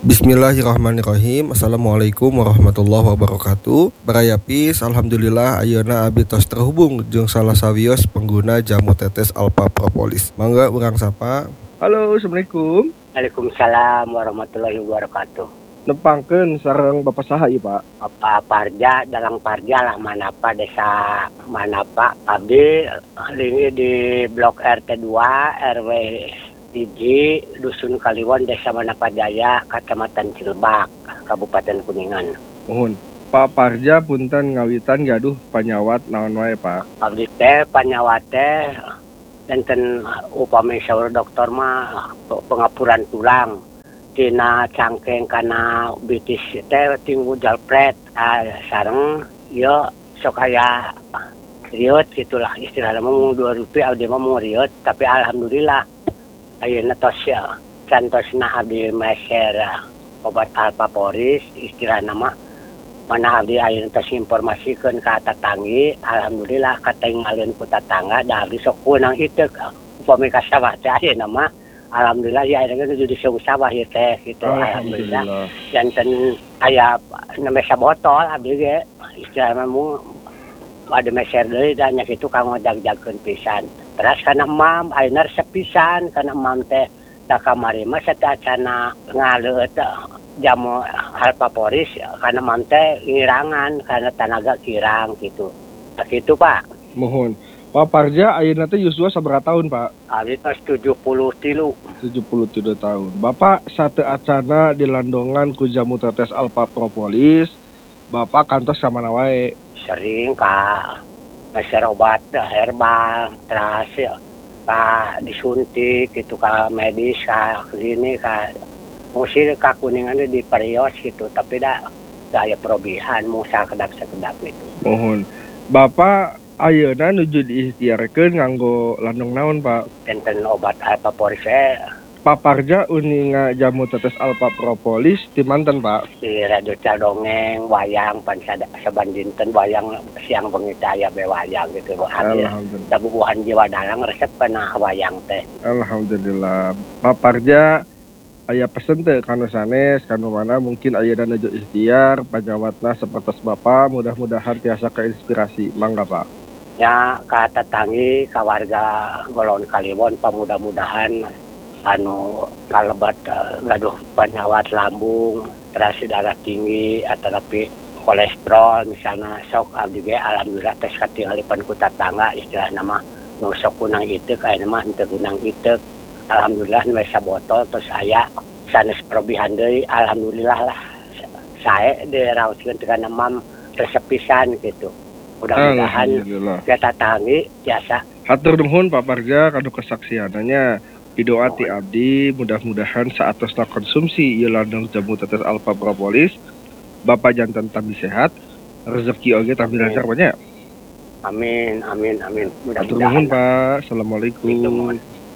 Bismillahirrahmanirrahim. Assalamualaikum warahmatullahi wabarakatuh. Barayapis, alhamdulillah ayeuna abdi tos terhubung jeung salah sawios pengguna jamu tetes Alpha Propolis. Mangga urang sapa. Halo, assalamualaikum. Waalaikumsalam warahmatullahi wabarakatuh. Nepangkeun sareng Bapak saha ieu, Pak? Bapak Parja, Dalang Parja lah Manapa, desa Manapa. Abdi lingi di Blok RT 2 RW Iji, Dusun Kaliwon, Desa Manapa Jaya, Kecamatan Cilebak, Kabupaten Kuningan. Mohon. Pak Parja punten ngawitan gaduh panyawat naon wae, Pak? Abdi teh panyawat teh enten upami saur dokter mah pengapuran tulang tina cangkeng kana bitis teh tinggu jalpret sareng ieu sok aya riot gitulah istilahna mah 2 rupiah abdi mah mau riot tapi alhamdulillah ayeuna tos cantosna abdi meser obat Alpha Poris istilahna mah mana abdi ayeuna tos informasikeun ka tatanggi alhamdulillah katinggalieun ku tatangga da abdi sok kunang iteuk upami ka sawah teh ayeuna mah alhamdulillah ya ayeuna geus di sawah ieu teh gitu alhamdulillah janten aya nemesa botol abdi ge istilahna mah ada meser deui da nya kitu kanggo jag-jagkeun pisan. Terus kana mam ayeuna resep pisan kana mam teh da kamari mah satacana ngaleut jamu Alpha Poris kana mam teh ngirangan kana tanaga kirang gitu. Kitu Pak. Mohon. Pak Parja ayeuna teh yuswa sabaraha tahun, Pak? Abdi tos 73. 73 tahun. Bapak sate acana dilandongan ku jamu tetes Alpha Propolis. Bapak kantos ka mana wae? Sering ka meser obat herbal, terus ka disuntik gitu ka medis ka klinik ka musti ka Kuningan di Parios gitu tapi da aya perobihan mau sakedap gitu. Mohon. Bapak ayeuna nuju diikhtiarkeun nganggo landong naon, Pak? Enten obat Alpha Poris Pak Parja uninga jamu tetes Alpha Propolis di manten, Pak? di radio Dongeng wayang pan saban dinten wayang siang bengi teh aya be wayang gitu. Alhamdulillah. Da bubuhan jiwa dalang resep kana wayang teh. Alhamdulillah. Pak Parja aya pesen teh kanu sanes kanu mana mungkin ayeuna nuju ikhtiar panyawatna sapertos Bapak mudah-mudahan tiasa keinspirasi. Mangga, Pak. Ya ka tetanggi ka warga Golon Kaliwon mudah-mudahan anu kalebat gaduh penyawat lambung, terus darah tinggi atau tapi kolesterol misalnya sok abdi ge alhamdulillah tes katingalieun ku tatangga istilahna mah nu sok kunang iteuk aya mah henteu kunang iteuk alhamdulillah nu sabotol terus aya sanes perobihan deui alhamdulillah lah sae diraoskeun teh kana mam resep pisan gitu. Mudah-mudahan kita tatanggi biasa. Hatur nuhun Pak Parja kanu kesaksiananya. Didoati abdi mudah-mudahan saat tos konsumsi ieu landong jamu tetes Alpha Propolis Bapak jantan tambi sehat rezeki oge tambi lancar banyak. Amin. Mudah-mudahan. Hatur nuhun Pak. Assalamualaikum.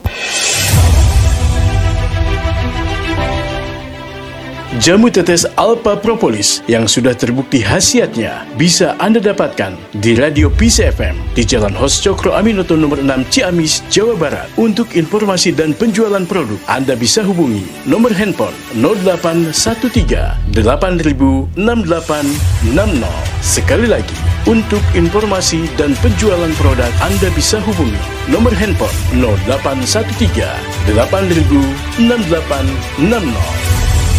Jamu tetes Alpha Propolis yang sudah terbukti khasiatnya bisa Anda dapatkan di Radio Peace FM di Jalan Hos Cokro Aminoto nomor 6 Ciamis, Jawa Barat. Untuk informasi dan penjualan produk, Anda bisa hubungi nomor handphone 0813 8000 6860. Sekali lagi, untuk informasi dan penjualan produk, Anda bisa hubungi nomor handphone 0813 8000 6860.